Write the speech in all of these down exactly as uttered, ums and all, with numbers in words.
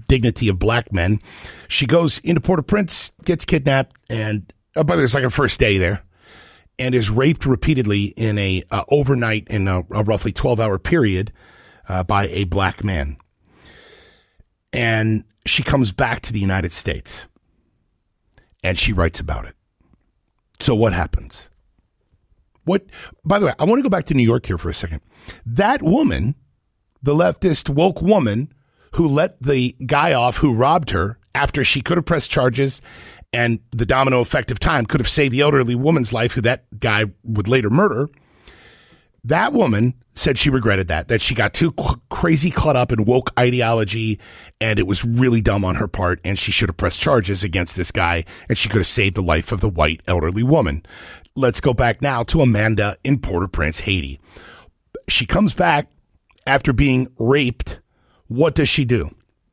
dignity of black men. She goes into Port-au-Prince, gets kidnapped, and oh, by the way, it's like her first day there, and is raped repeatedly in a uh, overnight in a, a roughly twelve-hour period uh, by a black man. And she comes back to the United States, and she writes about it. So what happens? What? By the way, I want to go back to New York here for a second. That woman, the leftist woke woman who let the guy off who robbed her after she could have pressed charges and the domino effect of time could have saved the elderly woman's life who that guy would later murder. That woman said she regretted that, that she got too c- crazy caught up in woke ideology and it was really dumb on her part and she should have pressed charges against this guy and she could have saved the life of the white elderly woman. Let's go back now to Amanda in Port-au-Prince, Haiti. She comes back after being raped. What does she do?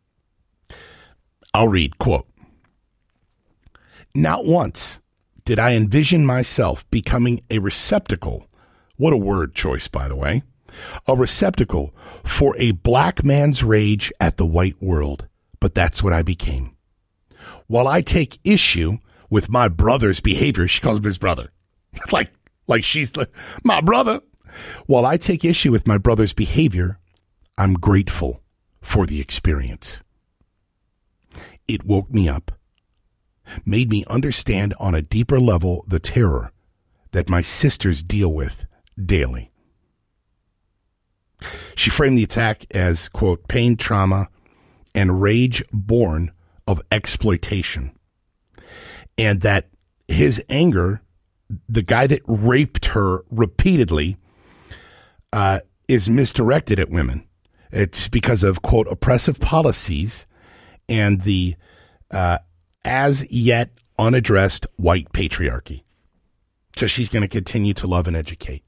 I'll read, quote, "Not once did I envision myself becoming a receptacle," what a word choice, by the way, "a receptacle for a black man's rage at the white world, but that's what I became. While I take issue with my brother's behavior," she calls him his brother, like, like she's like, my brother. "While I take issue with my brother's behavior, I'm grateful for the experience. It woke me up, made me understand on a deeper level the terror that my sisters deal with daily." She framed the attack as, quote, "pain, trauma, and rage born of exploitation." And that his anger, the guy that raped her repeatedly, uh, is misdirected at women. It's because of, quote, "oppressive policies and the uh, as yet unaddressed white patriarchy." So she's going to continue to love and educate.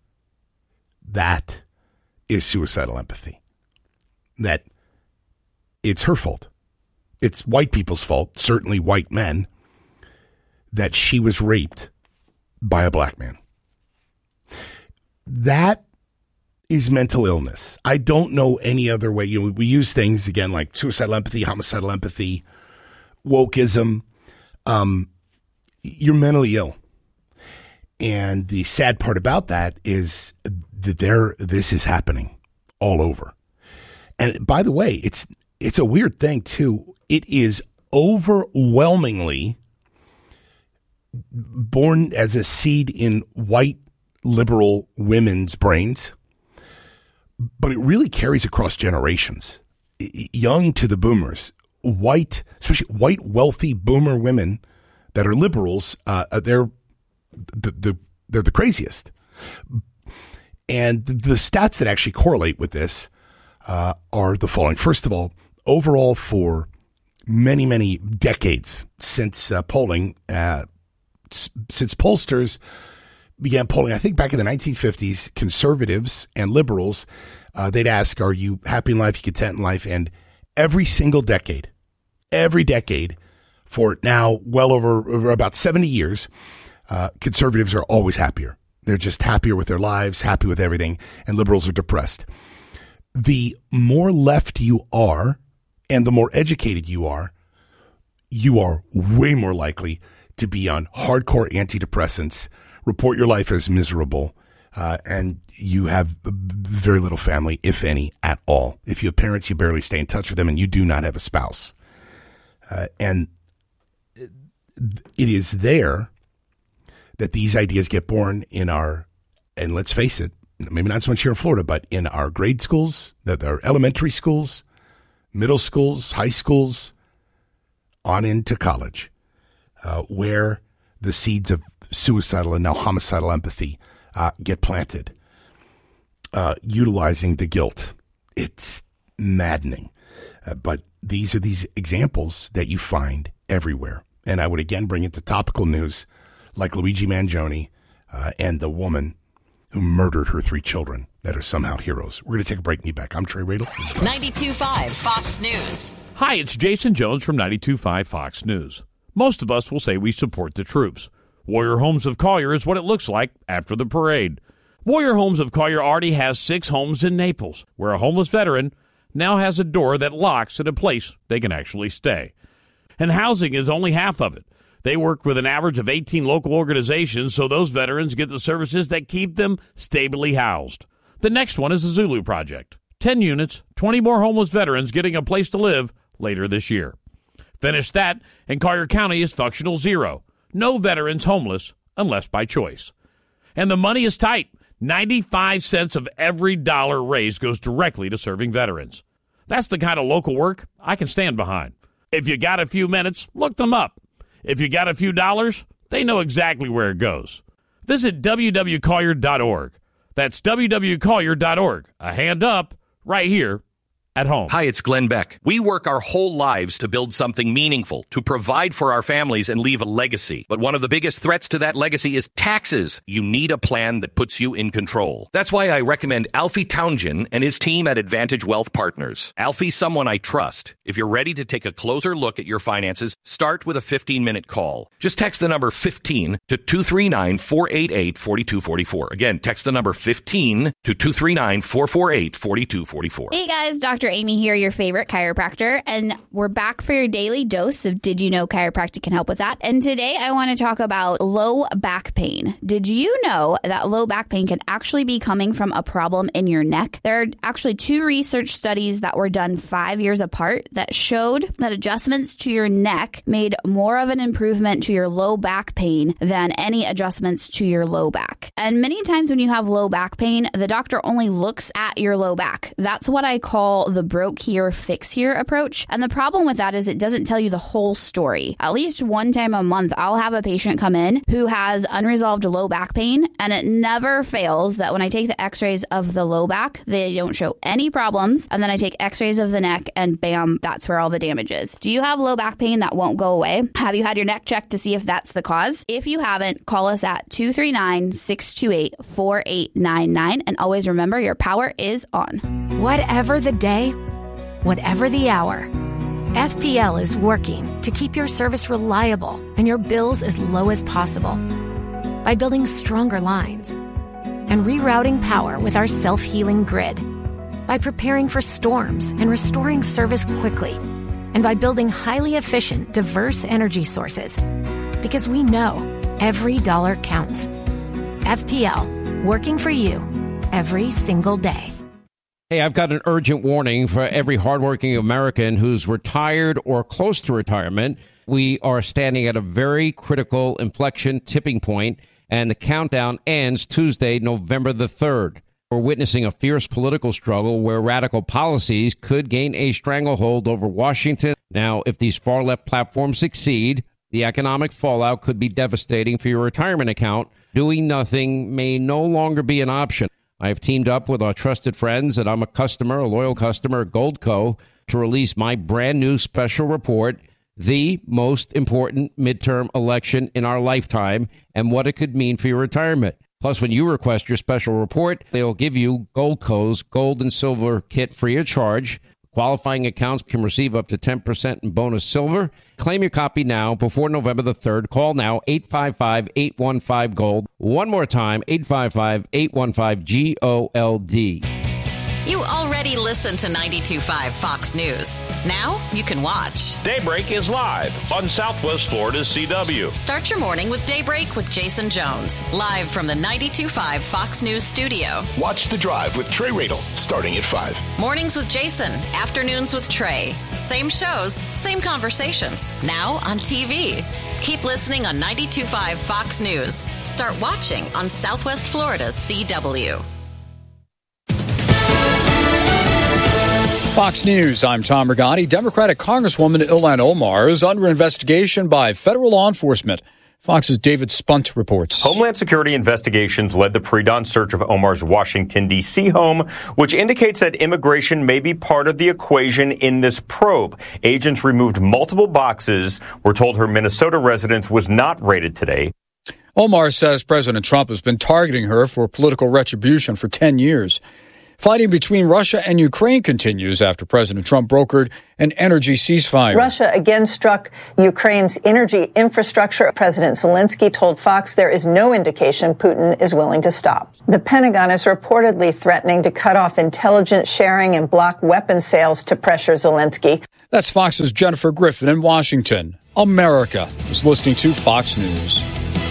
That is suicidal empathy. That it's her fault. It's white people's fault, certainly white men, that she was raped by a black man. That is mental illness. I don't know any other way. You know, we use things, again, like suicidal empathy, homicidal empathy, wokeism. Um, you're mentally ill. And the sad part about that is that there, this is happening all over. And by the way, it's it's a weird thing, too. It is overwhelmingly born as a seed in white liberal women's brains, but it really carries across generations. Young to the boomers, white, especially white, wealthy boomer women that are liberals, uh, they're the, the they're the craziest. And the stats that actually correlate with this uh, are the following. First of all, overall for many, many decades since uh, polling, uh, s- since pollsters began polling, I think back in the nineteen fifties, conservatives and liberals, uh, they'd ask, "Are you happy in life? You content in life?" And every single decade, every decade for now, well over, over about seventy years, uh, conservatives are always happier. They're just happier with their lives, happy with everything, and liberals are depressed. The more left you are and the more educated you are, you are way more likely to be on hardcore antidepressants, report your life as miserable, uh, and you have very little family, if any, at all. If you have parents, you barely stay in touch with them, and you do not have a spouse. Uh, and it is there that these ideas get born in our, and let's face it, maybe not so much here in Florida, but in our grade schools, that our elementary schools, middle schools, high schools, on into college, uh, where the seeds of suicidal and now homicidal empathy uh, get planted, uh, utilizing the guilt. It's maddening. Uh, but these are these examples that you find everywhere. And I would again bring it to topical news like Luigi Mangione uh, and the woman who murdered her three children that are somehow heroes. We're going to take a break and be back. I'm Trey Radel. ninety-two point five Fox News. Hi, it's Jason Jones from ninety-two point five Fox News. Most of us will say we support the troops. Warrior Homes of Collier is what it looks like after the parade. Warrior Homes of Collier already has six homes in Naples, where a homeless veteran now has a door that locks at a place they can actually stay. And housing is only half of it. They work with an average of eighteen local organizations, so those veterans get the services that keep them stably housed. The next one is the Zulu Project. ten units, twenty more homeless veterans getting a place to live later this year. Finish that, and Collier County is functional zero. No veterans homeless unless by choice. And the money is tight. ninety-five cents of every dollar raised goes directly to serving veterans. That's the kind of local work I can stand behind. If you got a few minutes, look them up. If you got a few dollars, they know exactly where it goes. Visit w w collier dot org. That's w w collier dot org. A hand up right here at home. Hi, it's Glenn Beck. We work our whole lives to build something meaningful, to provide for our families and leave a legacy. But one of the biggest threats to that legacy is taxes. You need a plan that puts you in control. That's why I recommend Alfie Townsend and his team at Advantage Wealth Partners. Alfie's someone I trust. If you're ready to take a closer look at your finances, start with a fifteen-minute call. Just text the number fifteen to two three nine, four eight eight, four two four four. Again, text the number fifteen to two three nine, four four eight, four two four four. Hey guys, Doctor Amy here, your favorite chiropractor, and we're back for your daily dose of Did You Know Chiropractic can help with that. And today I want to talk about low back pain. Did you know that low back pain can actually be coming from a problem in your neck? There are actually two research studies that were done five years apart that showed that adjustments to your neck made more of an improvement to your low back pain than any adjustments to your low back. And many times when you have low back pain, the doctor only looks at your low back. That's what I call the broke here, fix here approach. And the problem with that is it doesn't tell you the whole story. At least one time a month, I'll have a patient come in who has unresolved low back pain, and it never fails that when I take the x-rays of the low back, they don't show any problems. And then I take x-rays of the neck and bam, that's where all the damage is. Do you have low back pain that won't go away? Have you had your neck checked to see if that's the cause? If you haven't, call us at two three nine, six two eight, four eight nine nine. And always remember, your power is on. Whatever the day, whatever the hour, F P L is working to keep your service reliable and your bills as low as possible by building stronger lines and rerouting power with our self-healing grid, by preparing for storms and restoring service quickly, and by building highly efficient, diverse energy sources. Because we know every dollar counts. F P L, working for you every single day. Hey, I've got an urgent warning for every hardworking American who's retired or close to retirement. We are standing at a very critical inflection tipping point, and the countdown ends Tuesday, November the third. We're witnessing a fierce political struggle where radical policies could gain a stranglehold over Washington. Now, if these far-left platforms succeed, the economic fallout could be devastating for your retirement account. Doing nothing may no longer be an option. I have teamed up with our trusted friends, and I'm a customer, a loyal customer at Goldco, to release my brand new special report, The Most Important Midterm Election in Our Lifetime, and what it could mean for your retirement. Plus, when you request your special report, they'll give you Goldco's gold and silver kit free of charge. Qualifying accounts can receive up to ten percent in bonus silver. Claim your copy now before November the third. Call now, eight five five, eight one five, GOLD. One more time, eight five five, eight one five, G O L D. You already listen to ninety-two point five Fox News. Now you can watch. Daybreak is live on Southwest Florida's C W. Start your morning with Daybreak with Jason Jones, live from the ninety-two point five Fox News studio. Watch The Drive with Trey Radel, starting at five. Mornings with Jason, afternoons with Trey. Same shows, same conversations. Now on T V. Keep listening on ninety-two point five Fox News. Start watching on Southwest Florida's C W. Fox News, I'm Tom Rigotti. Democratic Congresswoman Ilhan Omar is under investigation by federal law enforcement. Fox's David Spunt reports. Homeland Security investigations led the pre-dawn search of Omar's Washington, D C home, which indicates that immigration may be part of the equation in this probe. Agents removed multiple boxes. We're told her Minnesota residence was not raided today. Omar says President Trump has been targeting her for political retribution for ten years. Fighting between Russia and Ukraine continues after President Trump brokered an energy ceasefire. Russia again struck Ukraine's energy infrastructure. President Zelensky told Fox there is no indication Putin is willing to stop. The Pentagon is reportedly threatening to cut off intelligence sharing and block weapons sales to pressure Zelensky. That's Fox's Jennifer Griffin in Washington. America is listening to Fox News.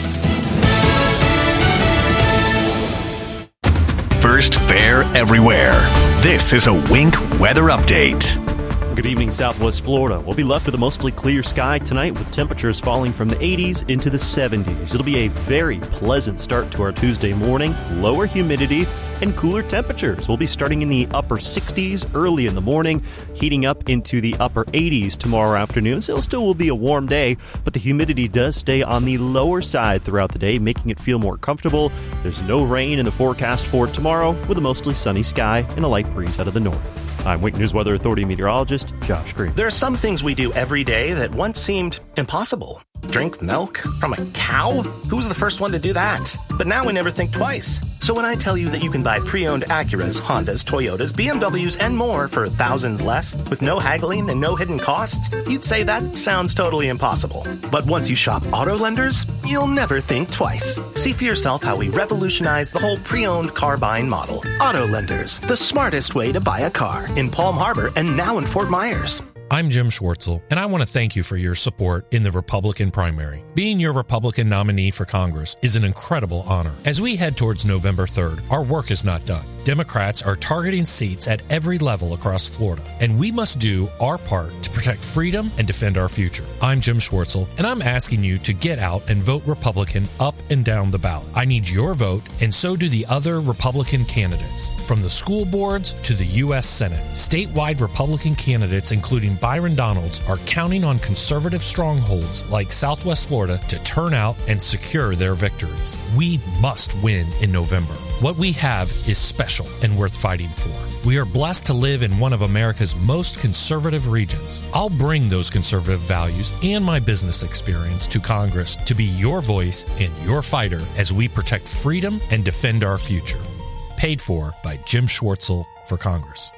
First fair everywhere. This is a Wink weather update. Good evening, Southwest Florida. We'll be left with a mostly clear sky tonight with temperatures falling from the eighties into the seventies. It'll be a very pleasant start to our Tuesday morning. Lower humidity and cooler temperatures. We'll be starting in the upper sixties early in the morning, heating up into the upper eighties tomorrow afternoon. So it still will be a warm day, but the humidity does stay on the lower side throughout the day, making it feel more comfortable. There's no rain in the forecast for tomorrow, with a mostly sunny sky and a light breeze out of the north. I'm Wink News Weather Authority meteorologist Josh Green. There are some things we do every day that once seemed impossible. Drink milk from a cow? Who was the first one to do that? But now we never think twice. So when I tell you that you can buy pre-owned Acuras, Hondas, Toyotas, B M Ws, and more for thousands less with no haggling and no hidden costs, you'd say that sounds totally impossible. But once you shop Auto Lenders, you'll never think twice. See for yourself how we revolutionized the whole pre-owned car buying model. Auto Lenders, the smartest way to buy a car. In Palm Harbor and now in Fort Myers. I'm Jim Schwartzel, and I want to thank you for your support in the Republican primary. Being your Republican nominee for Congress is an incredible honor. As we head towards November third, our work is not done. Democrats are targeting seats at every level across Florida, and we must do our part to protect freedom and defend our future. I'm Jim Schwartzel, and I'm asking you to get out and vote Republican up and down the ballot. I need your vote, and so do the other Republican candidates, from the school boards to the U S Senate. Statewide Republican candidates, including Byron Donalds, are counting on conservative strongholds like Southwest Florida to turn out and secure their victories. We must win in November. What we have is special and worth fighting for. We are blessed to live in one of America's most conservative regions. I'll bring those conservative values and my business experience to Congress to be your voice and your fighter as we protect freedom and defend our future. Paid for by Jim Schwartzel for Congress.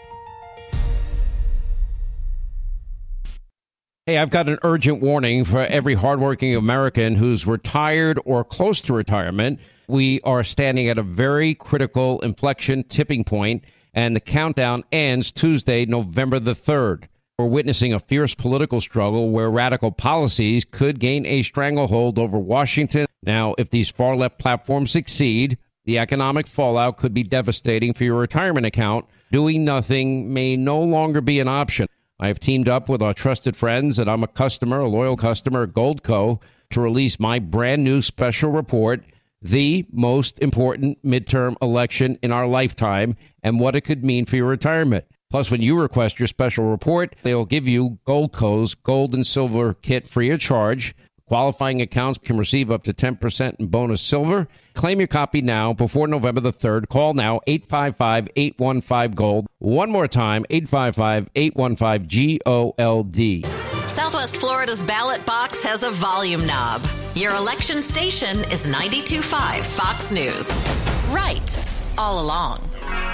Hey, I've got an urgent warning for every hardworking American who's retired or close to retirement. We are standing at a very critical inflection tipping point, and the countdown ends Tuesday, November the third. We're witnessing a fierce political struggle where radical policies could gain a stranglehold over Washington. Now, if these far-left platforms succeed, the economic fallout could be devastating for your retirement account. Doing nothing may no longer be an option. I have teamed up with our trusted friends, and I'm a customer, a loyal customer at Goldco, to release my brand new special report, The Most Important Midterm Election in Our Lifetime, and what it could mean for your retirement. Plus, when you request your special report, they'll give you Goldco's Gold and Silver Kit free of charge. Qualifying accounts can receive up to ten percent in bonus silver. Claim your copy now before November the third. Call now, eight five five, eight one five, GOLD. One more time, eight five five, eight one five, G O L D. Southwest Florida's ballot box has a volume knob. Your election station is ninety-two point five Fox News. Right all along.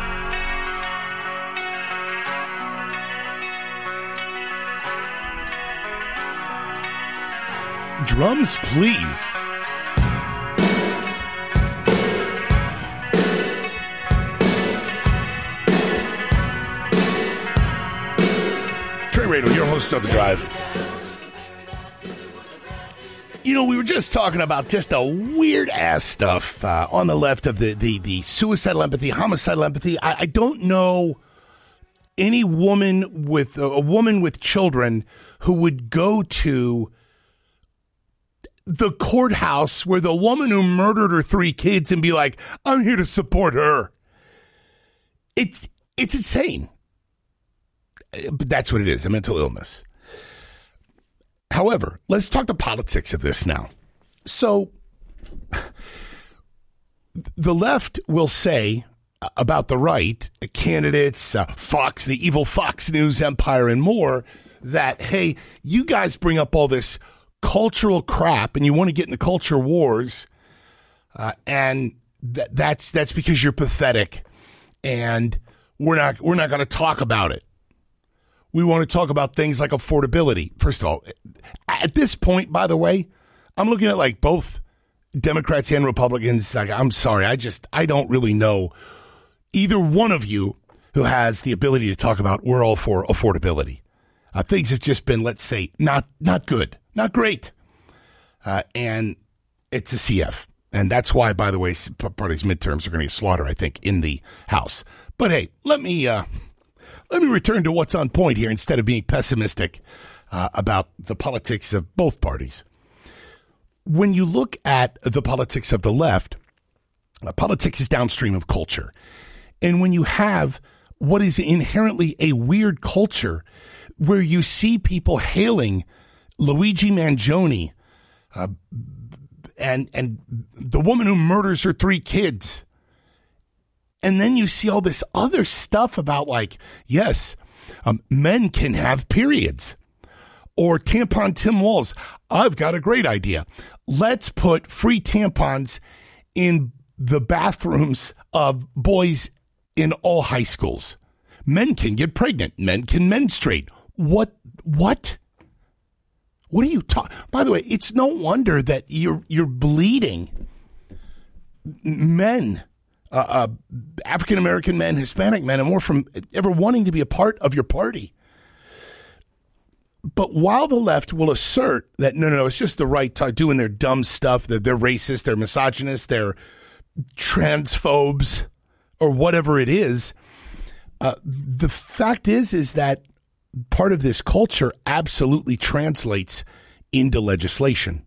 Drums, please. Trey Radel, your host of The Drive. You know, we were just talking about just the weird-ass stuff uh, on the left of the, the, the suicidal empathy, homicidal empathy. I, I don't know any woman with a, a woman with children who would go to the courthouse where the woman who murdered her three kids and be like, I'm here to support her. It's it's insane. But that's what it is, a mental illness. However, let's talk the politics of this now. So the left will say about the right, candidates, uh, Fox, the evil Fox News empire and more, that, hey, you guys bring up all this cultural crap and you want to get in the culture wars, uh, and th- that's that's because you're pathetic, and we're not we're not going to talk about it. We want to talk about things like affordability. First of all, at this point, by the way, I'm looking at like both Democrats and Republicans. Like, I'm sorry, I just I don't really know either one of you who has the ability to talk about we're all for affordability. Uh, things have just been, let's say, not not good, not great, uh, and it's a C F. And that's why, by the way, part of these midterms are going to get slaughtered, I think, in the House. But hey, let me uh, let me return to what's on point here instead of being pessimistic uh, about the politics of both parties. When you look at the politics of the left, uh, politics is downstream of culture. And when you have what is inherently a weird culture where you see people hailing Luigi Mangione, uh, and and the woman who murders her three kids. And then you see all this other stuff about like, yes, um, men can have periods. Or tampon Tim Walz. I've got a great idea. Let's put free tampons in the bathrooms of boys in all high schools. Men can get pregnant. Men can menstruate. What? What? What are you talking? By the way, it's no wonder that you're you're bleeding. Men, uh, uh, African American men, Hispanic men, and more from ever wanting to be a part of your party. But while the left will assert that no, no, no, it's just the right to doing their dumb stuff, that they're racist, they're misogynist, they're transphobes, or whatever it is, uh, the fact is, is that part of this culture absolutely translates into legislation.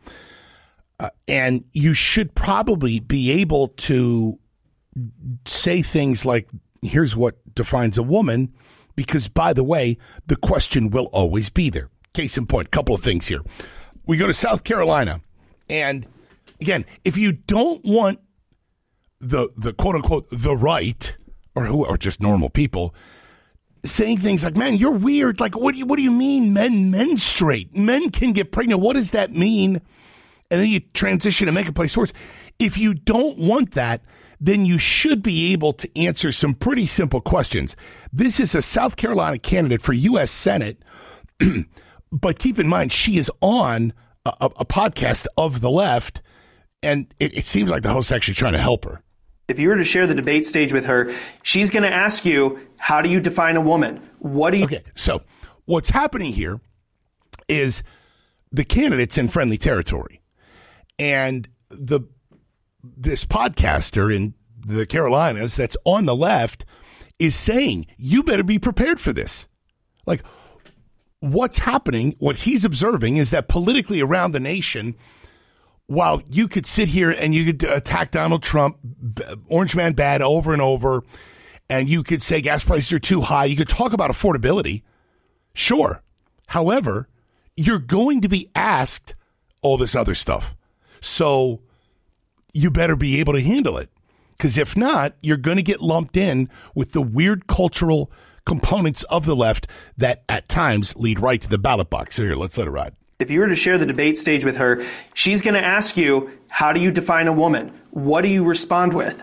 Uh, and you should probably be able to say things like, here's what defines a woman, because, by the way, the question will always be there. Case in point, couple of things here. We go to South Carolina, and again, if you don't want the the quote unquote the right, or who, or just normal people saying things like, "Man, you're weird." Like, what do you what do you mean, men menstruate? Men can get pregnant. What does that mean? And then you transition and make a place worse. If you don't want that, then you should be able to answer some pretty simple questions. This is a South Carolina candidate for U S Senate, but keep in mind, she is on a, a podcast of the left, and it, it seems like the host's actually trying to help her. If you were to share the debate stage with her, she's going to ask you, how do you define a woman? What do you... Okay, so what's happening here is the candidate's in friendly territory, and the this podcaster in the Carolinas that's on the left is saying, you better be prepared for this. Like, what's happening, what he's observing is that politically around the nation, while you could sit here and you could attack Donald Trump, Orange Man bad over and over, and you could say gas prices are too high, you could talk about affordability, sure. However, you're going to be asked all this other stuff. So you better be able to handle it. Because if not, you're going to get lumped in with the weird cultural components of the left that at times lead right to the ballot box. So here, let's let it ride. If you were to share the debate stage with her, she's going to ask you, how do you define a woman? What do you respond with?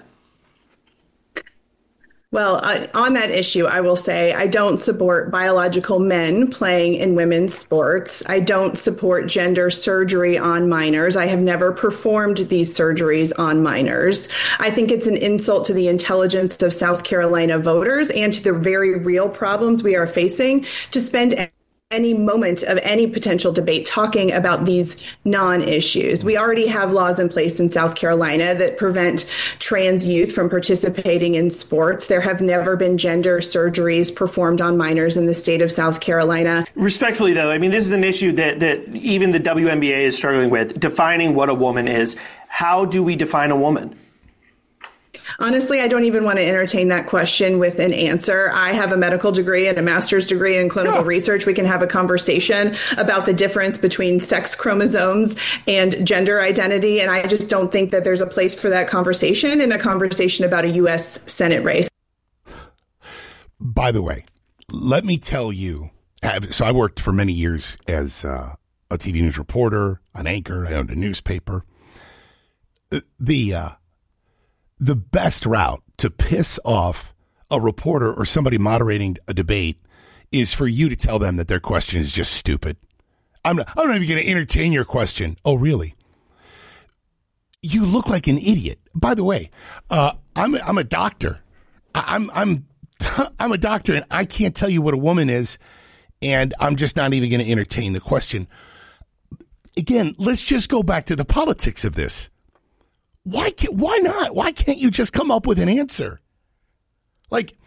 Well, uh, on that issue, I will say I don't support biological men playing in women's sports. I don't support gender surgery on minors. I have never performed these surgeries on minors. I think it's an insult to the intelligence of South Carolina voters and to the very real problems we are facing to spend any moment of any potential debate talking about these non-issues. We already have laws in place in South Carolina that prevent trans youth from participating in sports. There have never been gender surgeries performed on minors in the state of South Carolina. Respectfully, though, I mean, this is an issue that, that even the W N B A is struggling with, defining what a woman is. How do we define a woman? Honestly, I don't even want to entertain that question with an answer. I have a medical degree and a master's degree in clinical yeah. research. We can have a conversation about the difference between sex chromosomes and gender identity. And I just don't think that there's a place for that conversation in a conversation about a U S Senate race. By the way, let me tell you, so I worked for many years as uh, a T V news reporter, an anchor. I owned a newspaper. The... Uh, The best route to piss off a reporter or somebody moderating a debate is for you to tell them that their question is just stupid. I'm not, I'm not even going to entertain your question. Oh, really? You look like an idiot. By the way, uh, I'm a, I'm a doctor. I, I'm I'm I'm a doctor, and I can't tell you what a woman is, and I'm just not even going to entertain the question. Again, let's just go back to the politics of this. Why can't, why not? Why can't you just come up with an answer? Like,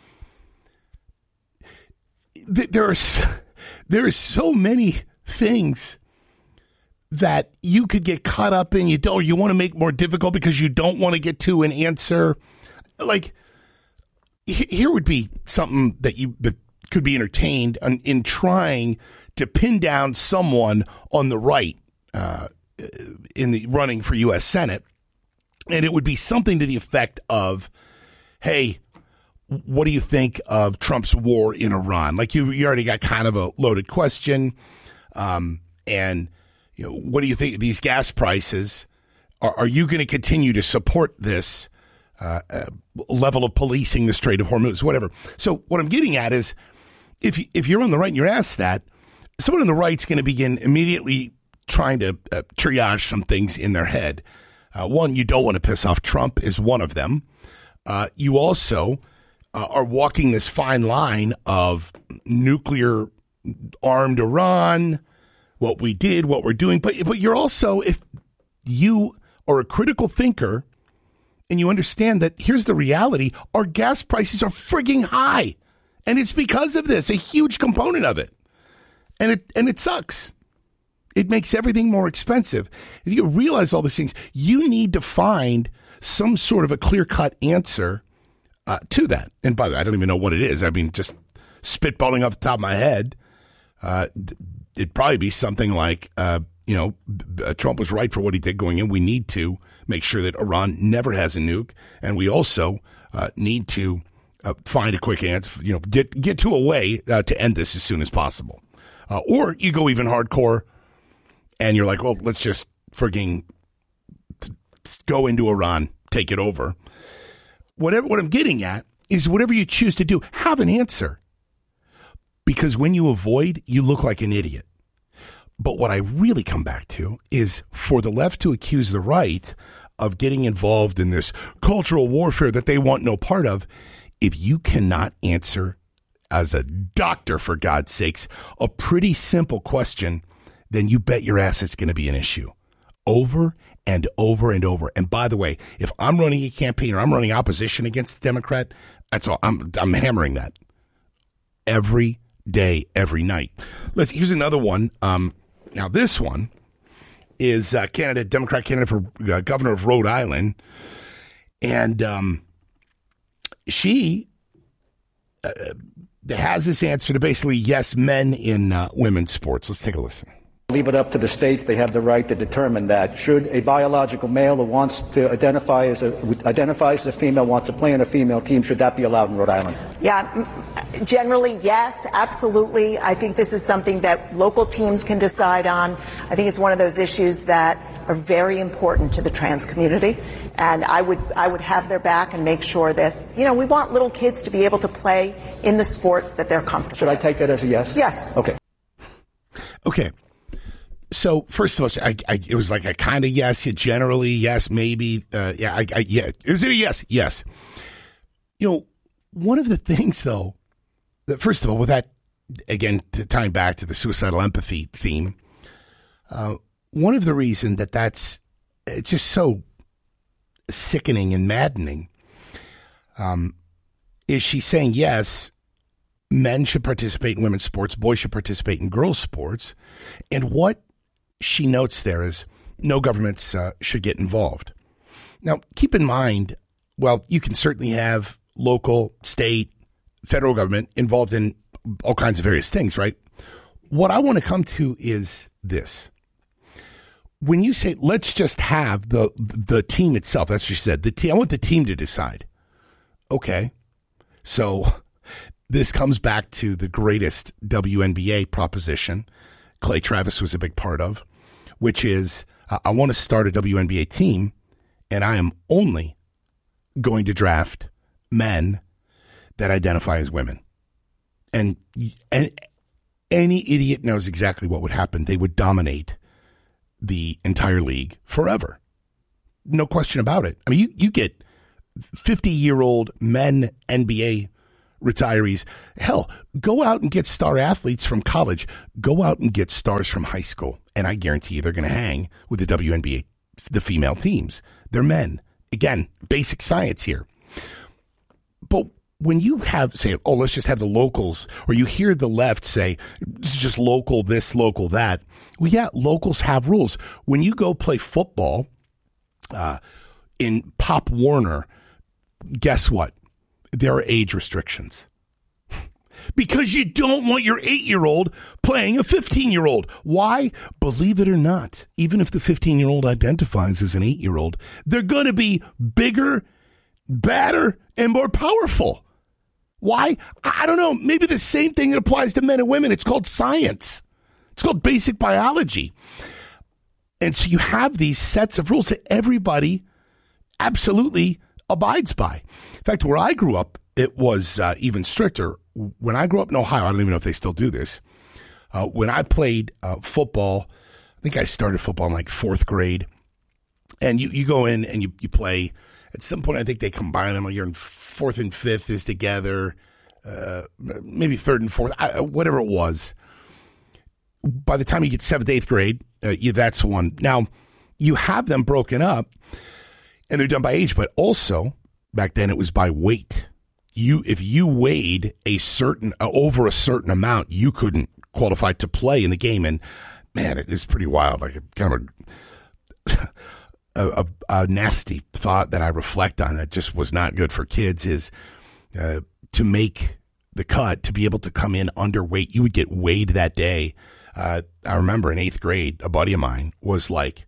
th- there are so, there are so many things that you could get caught up in. You don't. You want to make more difficult because you don't want to get to an answer. Like, he, here would be something that you that could be entertained in, in trying to pin down someone on the right uh, in the running for U S Senate. And it would be something to the effect of, hey, what do you think of Trump's war in Iran? Like, you, you already got kind of a loaded question. Um, and, you know, what do you think of these gas prices? Are, are you going to continue to support this uh, uh, level of policing the Strait of Hormuz, whatever? So what I'm getting at is, if, you, if you're on the right and you're asked that, someone on the right's going to begin immediately trying to uh, triage some things in their head. Uh, one, you don't want to piss off Trump is one of them. Uh, you also uh, are walking this fine line of nuclear armed Iran, what we did, what we're doing. But, but you're also, if you are a critical thinker and you understand that here's the reality, our gas prices are frigging high. And it's because of this, a huge component of it. And it and it sucks. It makes everything more expensive. If you realize all these things, you need to find some sort of a clear-cut answer uh, to that. And by the way, I don't even know what it is. I mean, just spitballing off the top of my head, uh, it'd probably be something like, uh, you know, uh, Trump was right for what he did going in. We need to make sure that Iran never has a nuke. And we also uh, need to uh, find a quick answer, you know, get, get to a way uh, to end this as soon as possible. Uh, or you go even hardcore, and you're like, well, let's just frigging go into Iran, take it over. Whatever. What I'm getting at is whatever you choose to do, have an answer. Because when you avoid, you look like an idiot. But what I really come back to is for the left to accuse the right of getting involved in this cultural warfare that they want no part of. If you cannot answer as a doctor, for God's sakes, a pretty simple question, then you bet your ass it's going to be an issue over and over and over. And by the way, if I'm running a campaign or I'm running opposition against the Democrat, that's all. I'm I'm hammering that every day, every night. Let's here's another one. Um, now this one is uh, candidate, Democrat candidate for uh, governor of Rhode Island, and um, she uh, has this answer to basically yes, men in uh, women's sports. Let's take a listen. Leave it up to the states. They have the right to determine that. Should a biological male who wants to identify as a identifies as a female wants to play on a female team, should that be allowed in Rhode Island? Yeah, generally, yes, absolutely. I think this is something that local teams can decide on. I think it's one of those issues that are very important to the trans community, and I would I would have their back and make sure this. You know, we want little kids to be able to play in the sports that they're comfortable. Should I take that as a yes? Yes. Okay. Okay. So first of all, I, I, it was like a kind of yes, generally yes, maybe, uh, yeah, I, I, yeah. Is it a yes? Yes. You know, one of the things though, that first of all, with that, again, to tying back to the suicidal empathy theme, uh, one of the reasons that that's it's just so sickening and maddening, um, is she's saying yes, men should participate in women's sports, boys should participate in girls' sports, and what she notes there is no governments uh, should get involved. Now, keep in mind, well, you can certainly have local, state, federal government involved in all kinds of various things, right? What I want to come to is this. When you say, let's just have the the team itself, that's what you said, the team, I want the team to decide. Okay. So this comes back to the greatest W N B A proposition Clay Travis was a big part of, which is uh, I want to start a W N B A team, and I am only going to draft men that identify as women. And, and any idiot knows exactly what would happen. They would dominate the entire league forever. No question about it. I mean, you, you get fifty-year-old men N B A retirees. Hell, go out and get star athletes from college. Go out and get stars from high school. And I guarantee you they're going to hang with the W N B A, the female teams. They're men. Again, basic science here. But when you have, say, oh, let's just have the locals, or you hear the left say, it's just local this, local that. Well, yeah, locals have rules. When you go play football uh, in Pop Warner, guess what? There are age restrictions. Because you don't want your eight-year-old playing a fifteen-year-old. Why? Believe it or not, even if the fifteen-year-old identifies as an eight-year-old, they're going to be bigger, badder, and more powerful. Why? I don't know. Maybe the same thing that applies to men and women. It's called science. It's called basic biology. And so you have these sets of rules that everybody absolutely abides by. In fact, where I grew up, it was uh, even stricter. When I grew up in Ohio, I don't even know if they still do this. Uh, when I played uh, football, I think I started football in like fourth grade. And you, you go in and you, you play. At some point, I think they combine them. You're in fourth and fifth is together, uh, maybe third and fourth, I, whatever it was. By the time you get seventh, eighth grade, uh, you, that's one. Now, you have them broken up, and they're done by age, but also, back then, it was by weight. You, if you weighed a certain, uh, over a certain amount, you couldn't qualify to play in the game. And, man, it is pretty wild. Like, kind of a... A, a, a nasty thought that I reflect on that just was not good for kids is uh, to make the cut, to be able to come in underweight. You would get weighed that day. Uh, I remember in eighth grade, a buddy of mine was like,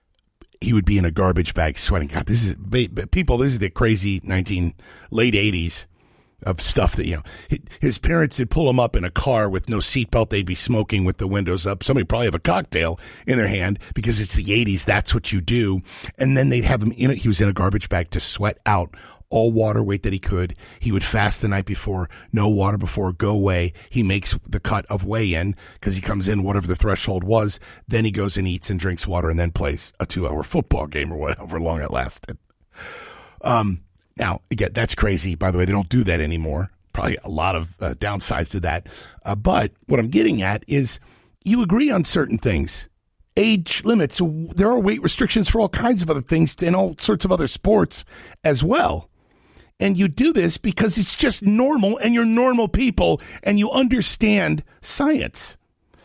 he would be in a garbage bag sweating. God, this is, people, this is the crazy nineteen, late eighties of stuff that, you know, his parents would pull him up in a car with no seatbelt. They'd be smoking with the windows up. Somebody probably have a cocktail in their hand because it's the eighties. That's what you do. And then they'd have him in it. He was in a garbage bag to sweat out all water weight that he could. He would fast the night before, no water before, go away. He makes the cut of weigh in because he comes in whatever the threshold was. Then he goes and eats and drinks water and then plays a two hour football game or whatever long it lasted. Um, Now, again, that's crazy. By the way, they don't do that anymore. Probably a lot of uh, downsides to that. Uh, but what I'm getting at is you agree on certain things. Age limits. There are weight restrictions for all kinds of other things in all sorts of other sports as well. And you do this because it's just normal and you're normal people and you understand science.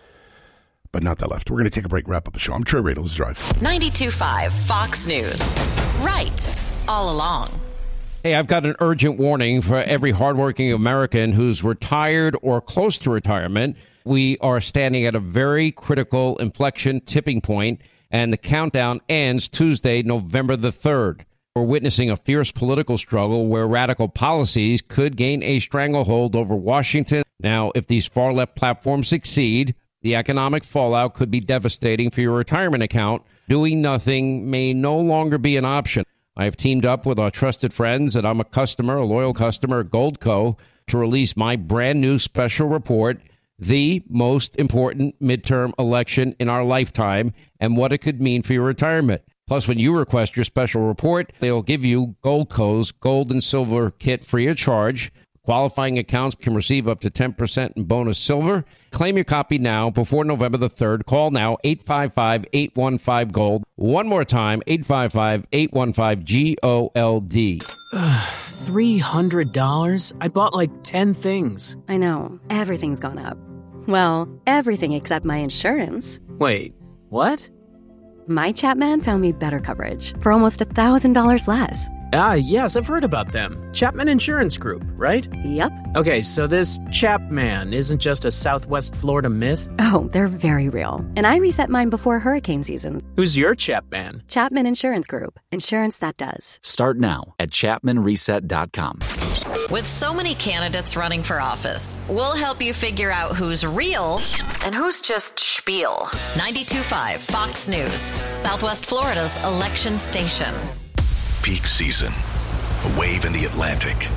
But not that left. We're going to take a break, wrap up the show. I'm Trey Radel. This is Drive. ninety-two point five Fox News. Right all along. Hey, I've got an urgent warning for every hardworking American who's retired or close to retirement. We are standing at a very critical inflection tipping point, and the countdown ends Tuesday, November the third. We're witnessing a fierce political struggle where radical policies could gain a stranglehold over Washington. Now, if these far-left platforms succeed, the economic fallout could be devastating for your retirement account. Doing nothing may no longer be an option. I have teamed up with our trusted friends, and I'm a customer, a loyal customer at Goldco, to release my brand new special report, The Most Important Midterm Election in Our Lifetime, and what it could mean for your retirement. Plus, when you request your special report, they'll give you Goldco's Gold and Silver Kit free of charge. Qualifying accounts can receive up to ten percent in bonus silver. Claim your copy now before November the third. Call now, eight five five, eight one five, GOLD. One more time, eight five five, eight one five, G O L D. three hundred dollars? I bought like ten things. I know. Everything's gone up. Well, everything except my insurance. Wait, what? My Chapman found me better coverage for almost one thousand dollars less. Ah, yes, I've heard about them. Chapman Insurance Group, right? Yep. Okay, so this Chapman isn't just a Southwest Florida myth? Oh, they're very real. And I reset mine before hurricane season. Who's your Chapman? Chapman Insurance Group. Insurance that does. Start now at chapman reset dot com. With so many candidates running for office, we'll help you figure out who's real and who's just spiel. ninety-two point five Fox News, Southwest Florida's election station. Peak season. A wave in the Atlantic.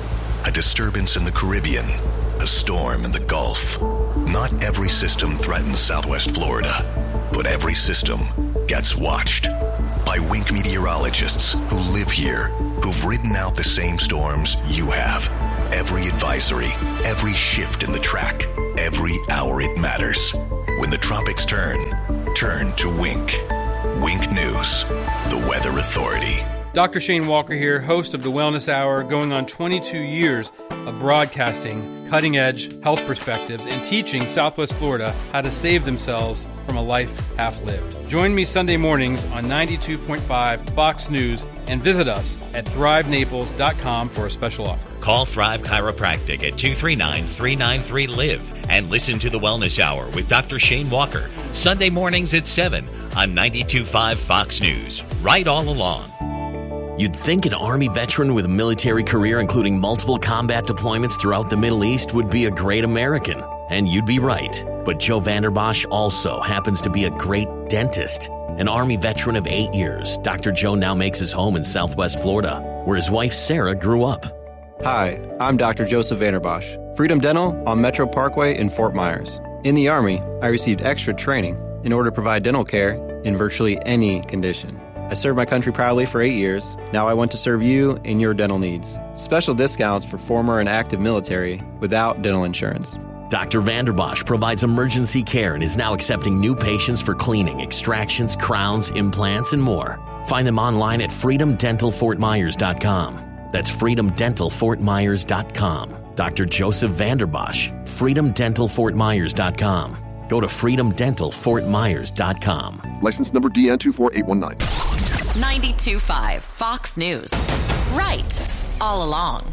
a disturbance in the Caribbean, a storm in the Gulf. Not every system threatens Southwest Florida, but every system gets watched by Wink meteorologists who live here, who've ridden out the same storms you have. Every advisory, every shift in the track, every hour it matters. When the tropics turn, turn to Wink. Wink News, the Weather Authority. Doctor Shane Walker here, host of the Wellness Hour, going on twenty-two years of broadcasting cutting-edge health perspectives and teaching Southwest Florida how to save themselves from a life half-lived. Join me Sunday mornings on ninety-two point five Fox News and visit us at thrive naples dot com for a special offer. Call Thrive Chiropractic at two three nine, three nine three, L I V E and listen to the Wellness Hour with Doctor Shane Walker, Sunday mornings at seven on ninety-two point five Fox News, right all along. You'd think an Army veteran with a military career including multiple combat deployments throughout the Middle East would be a great American. And you'd be right. But Joe Vanderbosch also happens to be a great dentist. An Army veteran of eight years, Doctor Joe now makes his home in Southwest Florida, where his wife Sarah grew up. Hi, I'm Doctor Joseph Vanderbosch, Freedom Dental on Metro Parkway in Fort Myers. In the Army, I received extra training in order to provide dental care in virtually any condition. I served my country proudly for eight years. Now I want to serve you in your dental needs. Special discounts for former and active military without dental insurance. Doctor Vanderbosch provides emergency care and is now accepting new patients for cleaning, extractions, crowns, implants, and more. Find them online at freedom dental fort myers dot com. That's freedom dental fort myers dot com. Doctor Joseph Vanderbosch, freedom dental fort myers dot com. Go to freedom dental fort myers dot com. License number D N two four eight one nine. ninety-two point five Fox News. Right all along.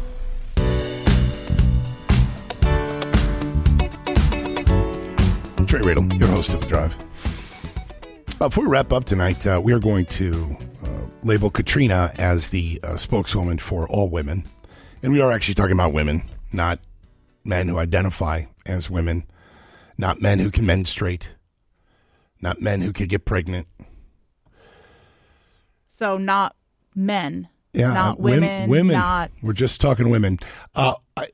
Trey Radel, your host of The Drive. Uh, before we wrap up tonight, uh, we are going to uh, label Katrina as the uh, spokeswoman for all women. And we are actually talking about women, not men who identify as women, not men who can menstruate, not men who could get pregnant. So not men, yeah, not uh, women, women. not... We're just talking women. Uh, I,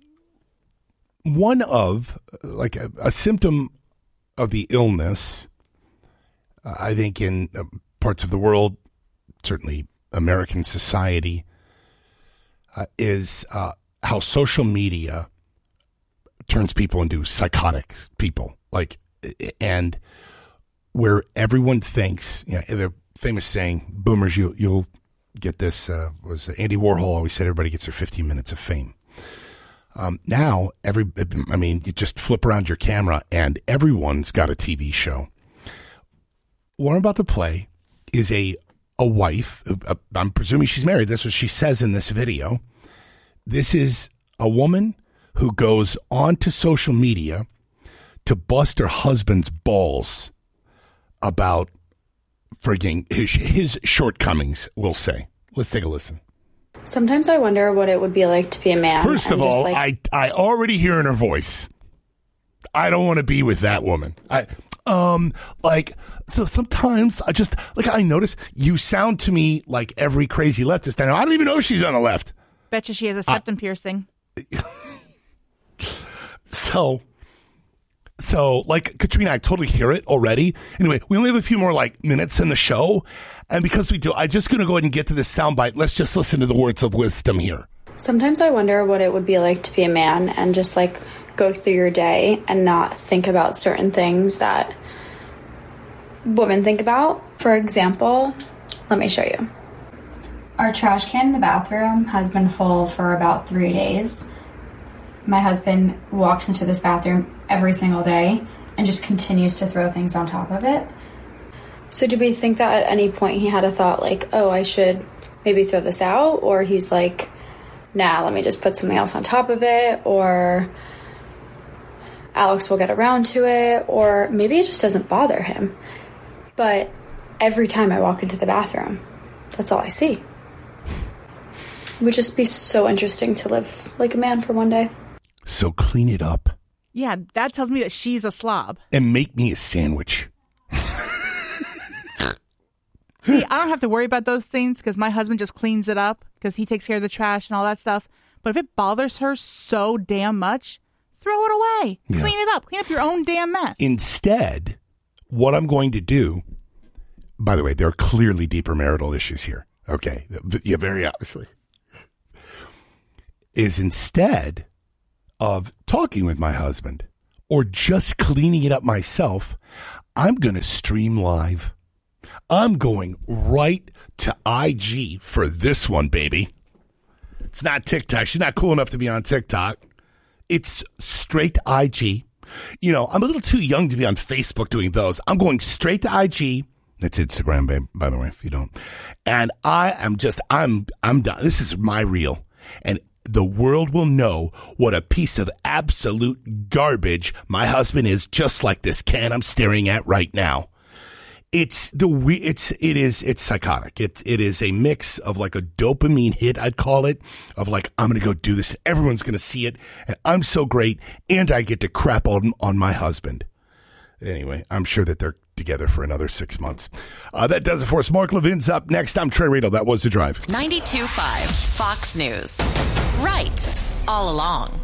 one of, like, a, a symptom of the illness, uh, I think in uh, parts of the world, certainly American society, uh, is uh, how social media turns people into psychotic people. Like, and where everyone thinks, you know, the famous saying, boomers, you, you'll get this, uh, was Andy Warhol always said everybody gets their fifteen minutes of fame. Um, now, every, I mean, you just flip around your camera and everyone's got a T V show. What I'm about to play is a, a wife. A, I'm presuming she's married. That's what she says in this video. This is a woman who goes onto social media to bust her husband's balls about frigging his, his shortcomings, we'll say. Let's take a listen. Sometimes I wonder what it would be like to be a man. First of all, like- I, I already hear in her voice, I don't want to be with that woman. I, um, like, so sometimes I just, like, I notice you sound to me like every crazy leftist I know. I don't even know if she's on the left. Betcha she has a septum uh, piercing. So, so like Katrina, I totally hear it already. Anyway, we only have a few more like minutes in the show. And because we do, I'm just going to go ahead and get to this soundbite. Let's just listen to the words of wisdom here. Sometimes I wonder what it would be like to be a man and just like go through your day and not think about certain things that women think about. For example, let me show you. Our trash can in the bathroom has been full for about three days. My husband walks into this bathroom every single day and just continues to throw things on top of it. So do we think that at any point he had a thought like, oh, I should maybe throw this out? Or he's like, nah, let me just put something else on top of it. Or Alex will get around to it. Or maybe it just doesn't bother him. But every time I walk into the bathroom, that's all I see. It would just be so interesting to live like a man for one day. So clean it up. Yeah, that tells me that she's a slob. And make me a sandwich. See, I don't have to worry about those things because my husband just cleans it up because he takes care of the trash and all that stuff. But if it bothers her so damn much, throw it away. Yeah. Clean it up. Clean up your own damn mess. Instead, what I'm going to do, by the way, there are clearly deeper marital issues here. Okay. Yeah, very obviously. Is instead of talking with my husband or just cleaning it up myself, I'm going to stream live. I'm going right to I G for this one, baby. It's not TikTok. She's not cool enough to be on TikTok. It's straight to I G. You know, I'm a little too young to be on Facebook doing those. I'm going straight to I G. That's Instagram, babe, by the way, if you don't. And I am just, I'm, I'm done. This is my reel. And the world will know what a piece of absolute garbage my husband is, just like this can I'm staring at right now. It's the we. It's it is it's psychotic. It it is a mix of like a dopamine hit, I'd call it, of like I'm gonna go do this. Everyone's gonna see it, and I'm so great, and I get to crap on on my husband. Anyway, I'm sure that they're together for another six months. Uh, that does it for us. Mark Levin's up next. I'm Trey Riddle. That was The Drive. ninety-two point five Fox News. Right all along.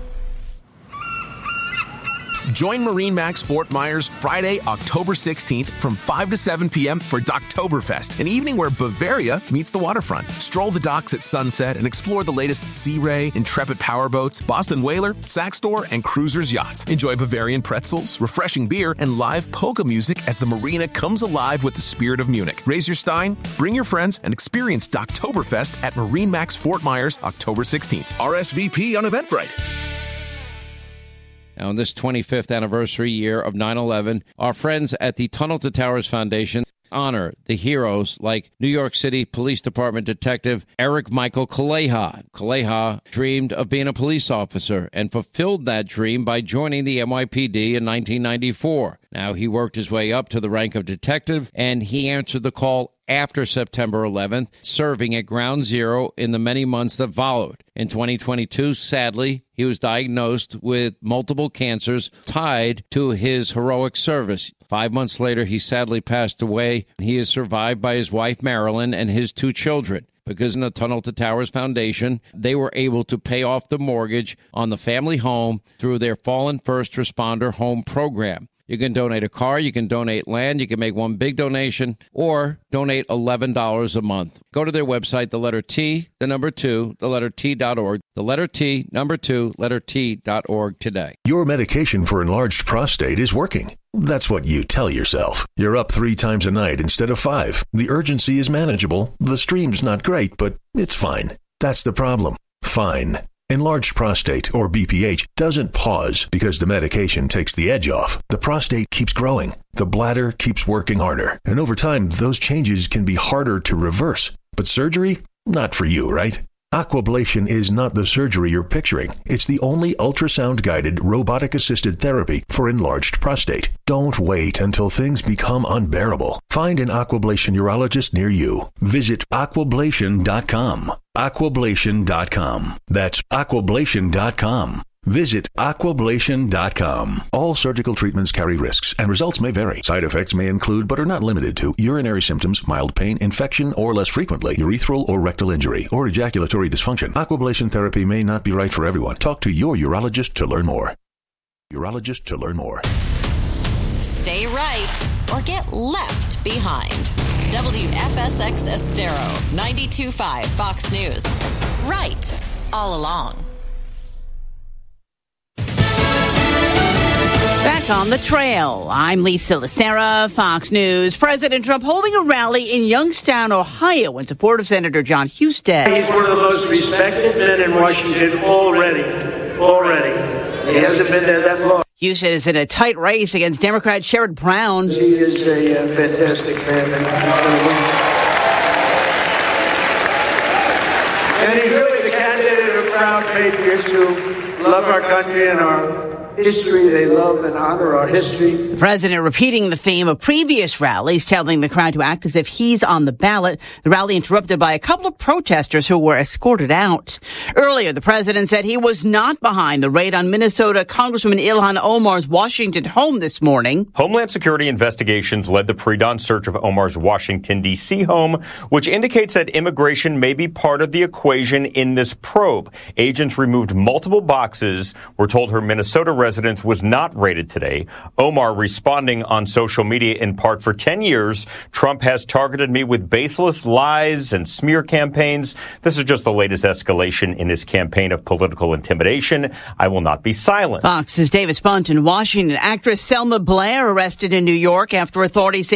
Join MarineMax Fort Myers Friday, October sixteenth from five to seven p.m. for Doctoberfest, an evening where Bavaria meets the waterfront. Stroll the docks at sunset and explore the latest Sea Ray, Intrepid powerboats, Boston Whaler, Saxtor, and Cruisers yachts. Enjoy Bavarian pretzels, refreshing beer, and live polka music as the marina comes alive with the spirit of Munich. Raise your stein, bring your friends, and experience Doctoberfest at MarineMax Fort Myers, October sixteenth. R S V P on Eventbrite. Now, on this twenty-fifth anniversary year of nine eleven, our friends at the Tunnel to Towers Foundation honor the heroes like New York City Police Department Detective Eric Michael Kaleha. Kaleha dreamed of being a police officer and fulfilled that dream by joining the N Y P D in nineteen ninety-four. Now, he worked his way up to the rank of detective, and he answered the call after September eleventh, serving at Ground Zero in the many months that followed. In twenty twenty-two, sadly, he was diagnosed with multiple cancers tied to his heroic service. Five months later, he sadly passed away. He is survived by his wife, Marilyn, and his two children. Because in the Tunnel to Towers Foundation, they were able to pay off the mortgage on the family home through their Fallen First Responder Home Program. You can donate a car, you can donate land, you can make one big donation, or donate eleven dollars a month. Go to their website, the letter T, the number two, the letter T dot org, the letter T, number two, letter T dot org today. Your medication for enlarged prostate is working. That's what you tell yourself. You're up three times a night instead of five. The urgency is manageable. The stream's not great, but it's fine. That's the problem. Fine. Enlarged prostate, or B P H, doesn't pause because the medication takes the edge off. The prostate keeps growing. The bladder keeps working harder. And over time, those changes can be harder to reverse. But surgery? Not for you, right? Aquablation is not the surgery you're picturing. It's the only ultrasound-guided, robotic-assisted therapy for enlarged prostate. Don't wait until things become unbearable. Find an Aquablation urologist near you. Visit aquablation dot com. aquablation dot com. That's aquablation dot com. Visit aquablation dot com. All surgical treatments carry risks, and results may vary. Side effects may include, but are not limited to, urinary symptoms, mild pain, infection, or less frequently, urethral or rectal injury, or ejaculatory dysfunction. Aquablation therapy may not be right for everyone. Talk to your urologist to learn more. Urologist to learn more. Stay right or get left behind. W F S X Estero, ninety-two point five Fox News. Right all along. Back on the trail, I'm Lisa Lacera, Fox News. President Trump holding a rally in Youngstown, Ohio, in support of Senator John Husted. He's one of the most respected men in Washington already. Already. He hasn't been there that long. Husted is in a tight race against Democrat Sherrod Brown. He is a uh, fantastic man. And he's really the candidate of proud patriots who love our country and our history. They love and honor our history. The president repeating the theme of previous rallies, telling the crowd to act as if he's on the ballot. The rally interrupted by a couple of protesters who were escorted out. Earlier, the president said he was not behind the raid on Minnesota Congresswoman Ilhan Omar's Washington home this morning. Homeland Security investigations led the pre-dawn search of Omar's Washington, D C home, which indicates that immigration may be part of the equation in this probe. Agents removed multiple boxes. We're told her Minnesota residence was not raided today. Omar responding on social media in part, for ten years, Trump has targeted me with baseless lies and smear campaigns. This is just the latest escalation in his campaign of political intimidation. I will not be silent. Fox's David Spunt in Washington. Actress Selma Blair arrested in New York after authorities say